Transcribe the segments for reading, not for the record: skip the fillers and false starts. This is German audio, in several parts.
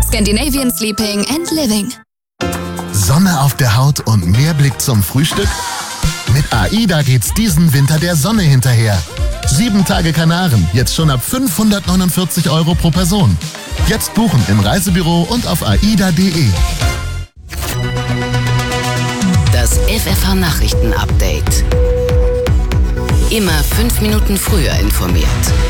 Scandinavian Sleeping and Living. Sonne auf der Haut und mehr Blick zum Frühstück? Mit AIDA geht's diesen Winter der Sonne hinterher. 7 Tage Kanaren, jetzt schon ab 549 € pro Person. Jetzt buchen im Reisebüro und auf aida.de. Das FFH-Nachrichten-Update. Immer 5 Minuten früher informiert.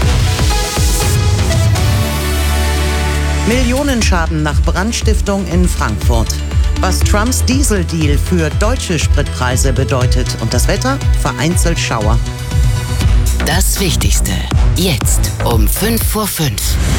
Millionenschaden nach Brandstiftung in Frankfurt. Was Trumps Dieseldeal für deutsche Spritpreise bedeutet und das Wetter, vereinzelt Schauer. Das Wichtigste, jetzt um 5:05 Uhr.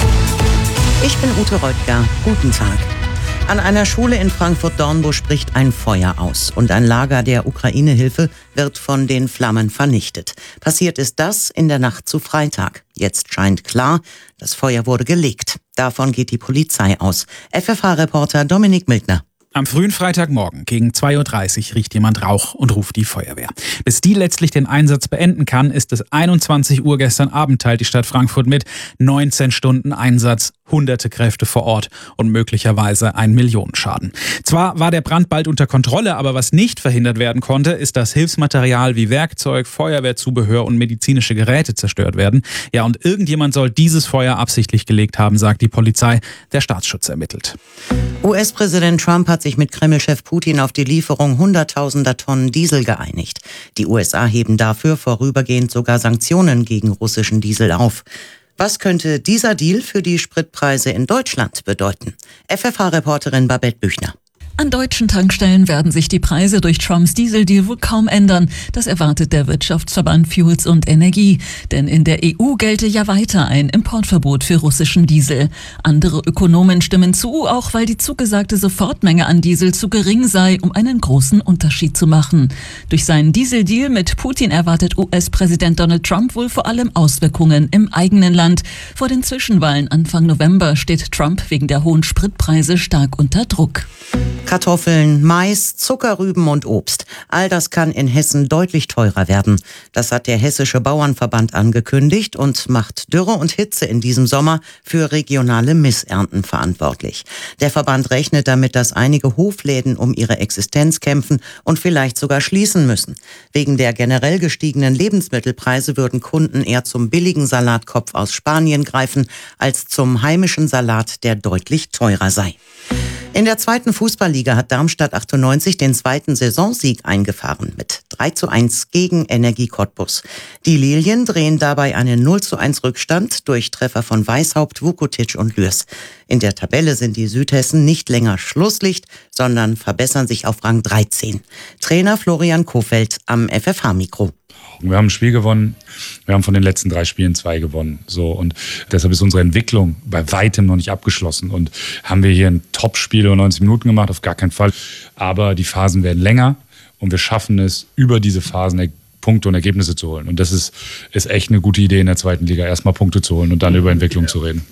Ich bin Ute Reutger. Guten Tag. An einer Schule in Frankfurt-Dornbusch bricht ein Feuer aus und ein Lager der Ukraine-Hilfe wird von den Flammen vernichtet. Passiert ist das in der Nacht zu Freitag. Jetzt scheint klar, das Feuer wurde gelegt. Davon geht die Polizei aus. FFH-Reporter Dominik Mildner. Am frühen Freitagmorgen gegen 2:30 Uhr riecht jemand Rauch und ruft die Feuerwehr. Bis die letztlich den Einsatz beenden kann, ist es 21 Uhr gestern Abend, teilt die Stadt Frankfurt mit. 19 Stunden Einsatz, hunderte Kräfte vor Ort und möglicherweise ein Millionenschaden. Zwar war der Brand bald unter Kontrolle, aber was nicht verhindert werden konnte, ist, dass Hilfsmaterial wie Werkzeug, Feuerwehrzubehör und medizinische Geräte zerstört werden. Ja, und irgendjemand soll dieses Feuer absichtlich gelegt haben, sagt die Polizei. Der Staatsschutz ermittelt. US-Präsident Trump hat sich mit Kreml-Chef Putin auf die Lieferung hunderttausender Tonnen Diesel geeinigt. Die USA heben dafür vorübergehend sogar Sanktionen gegen russischen Diesel auf. Was könnte dieser Deal für die Spritpreise in Deutschland bedeuten? FFH-Reporterin Babette Büchner. An deutschen Tankstellen werden sich die Preise durch Trumps Dieseldeal wohl kaum ändern. Das erwartet der Wirtschaftsverband Fuels und Energie. Denn in der EU gelte ja weiter ein Importverbot für russischen Diesel. Andere Ökonomen stimmen zu, auch weil die zugesagte Sofortmenge an Diesel zu gering sei, um einen großen Unterschied zu machen. Durch seinen Dieseldeal mit Putin erwartet US-Präsident Donald Trump wohl vor allem Auswirkungen im eigenen Land. Vor den Zwischenwahlen Anfang November steht Trump wegen der hohen Spritpreise stark unter Druck. Kartoffeln, Mais, Zuckerrüben und Obst. All das kann in Hessen deutlich teurer werden. Das hat der Hessische Bauernverband angekündigt und macht Dürre und Hitze in diesem Sommer für regionale Missernten verantwortlich. Der Verband rechnet damit, dass einige Hofläden um ihre Existenz kämpfen und vielleicht sogar schließen müssen. Wegen der generell gestiegenen Lebensmittelpreise würden Kunden eher zum billigen Salatkopf aus Spanien greifen, als zum heimischen Salat, der deutlich teurer sei. In der zweiten Fußballliga hat Darmstadt 98 den zweiten Saisonsieg eingefahren mit 3:1 gegen Energie Cottbus. Die Lilien drehen dabei einen 0:1 Rückstand durch Treffer von Weishaupt, Vukotic und Lürs. In der Tabelle sind die Südhessen nicht länger Schlusslicht, sondern verbessern sich auf Rang 13. Trainer Florian Kofeld am FFH-Mikro. Wir haben ein Spiel gewonnen, wir haben von den letzten 3 Spielen 2 gewonnen. So, und deshalb ist unsere Entwicklung bei weitem noch nicht abgeschlossen. Und haben wir hier ein Top-Spiel über 90 Minuten gemacht? Auf gar keinen Fall. Aber die Phasen werden länger und wir schaffen es, über diese Phasen Punkte und Ergebnisse zu holen. Und das ist echt eine gute Idee in der zweiten Liga, erstmal Punkte zu holen und dann über Entwicklung zu reden.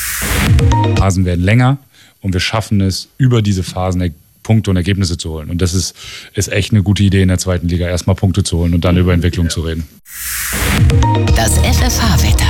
Phasen werden länger und wir schaffen es, über diese Phasen Punkte und Ergebnisse zu holen. Und das ist echt eine gute Idee in der zweiten Liga, erstmal Punkte zu holen und dann über Entwicklung zu reden. Das FFH-Wetter.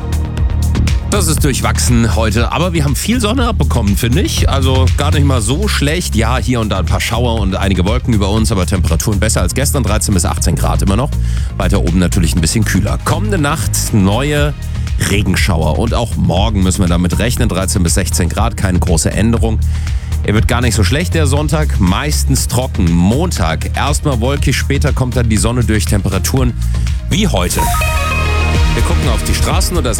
Das ist durchwachsen heute, aber wir haben viel Sonne abbekommen, finde ich. Also gar nicht mal so schlecht. Ja, hier und da ein paar Schauer und einige Wolken über uns, aber Temperaturen besser als gestern, 13 bis 18 Grad immer noch. Weiter oben natürlich ein bisschen kühler. Kommende Nacht neue Regenschauer und auch morgen müssen wir damit rechnen, 13 bis 16 Grad, keine große Änderung. Er wird gar nicht so schlecht, der Sonntag, meistens trocken. Montag erstmal wolkig, später kommt dann die Sonne durch, Temperaturen wie heute. Wir gucken auf die Straßen und das